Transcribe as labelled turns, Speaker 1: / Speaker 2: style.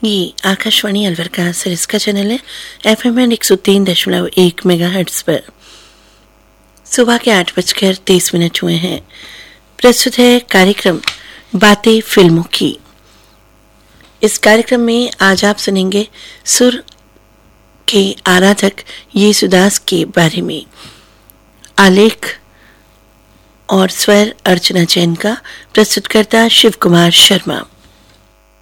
Speaker 1: ये आकाशवाणी अलवर का सरिस का चैनल है। FM 103.1 मेगाहर्ट्ज पर सुबह के 8:23 हुए हैं। प्रस्तुत है कार्यक्रम बातें फिल्मों की। इस कार्यक्रम में आज आप सुनेंगे सुर के आराधक येसुदास के बारे में। आलेख और स्वर अर्चना जैन का, प्रस्तुतकर्ता शिव कुमार शर्मा।